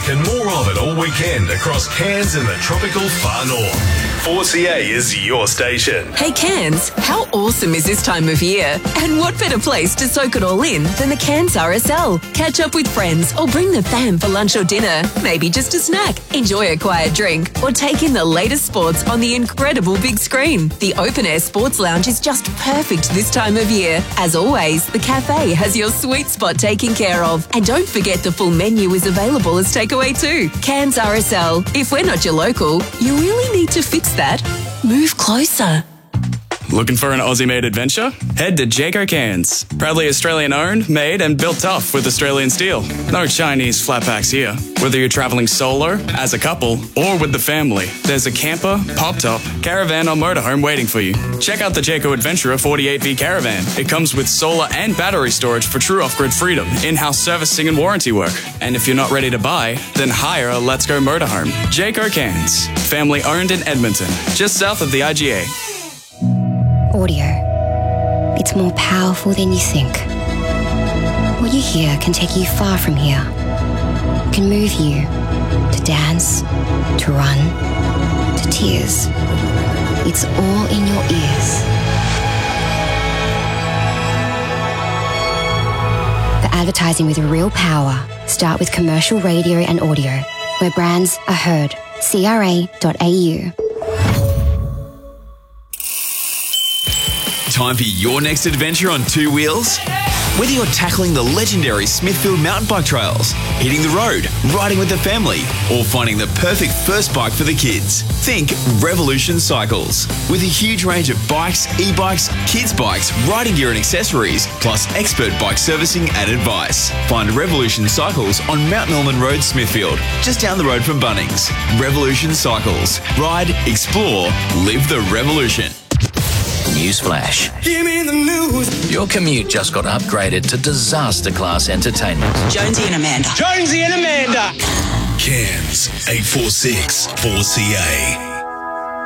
and more of it all weekend across Cairns and the tropical far north. 4CA is your station. Hey Cairns, how awesome is this time of year? And what better place to soak it all in than the Cairns RSL? Catch up with friends or bring the fam for lunch or dinner. Maybe just a snack. Enjoy a quiet drink or take in the latest sports on the incredible big screen. The Open Air Sports Lounge is just perfect this time of year. As always, the cafe has your sweet spot taken care of. And don't forget the full menu is available as takeaway too. Cairns RSL. If we're not your local, you really need to fix that. Move closer. Looking for an Aussie-made adventure? Head to Jayco Cairns. Proudly Australian-owned, made and built tough with Australian steel. No Chinese flatbacks here. Whether you're travelling solo, as a couple, or with the family, there's a camper, pop-top, caravan or motorhome waiting for you. Check out the Jayco Adventurer 48V Caravan. It comes with solar and battery storage for true off-grid freedom, in-house servicing and warranty work. And if you're not ready to buy, then hire a Let's Go motorhome. Jayco Cairns. Family-owned in Edmonton, just south of the IGA. Audio. It's more powerful than you think. What you hear can take you far from here. Can move you to dance, to run, to tears. It's all in your ears. The advertising with real power. Start with commercial radio and audio, where brands are heard. CRA.au. Time for your next adventure on two wheels? Whether you're tackling the legendary Smithfield mountain bike trails, hitting the road, riding with the family, or finding the perfect first bike for the kids, think Revolution Cycles. With a huge range of bikes, e-bikes, kids' bikes, riding gear and accessories, plus expert bike servicing and advice. Find Revolution Cycles on Mount Norman Road, Smithfield, just down the road from Bunnings. Revolution Cycles. Ride, explore, live the revolution. Newsflash. Give me the news. Your commute just got upgraded to disaster class entertainment. Jonesy and Amanda. Jonesy and Amanda. Cairns 846 4CA.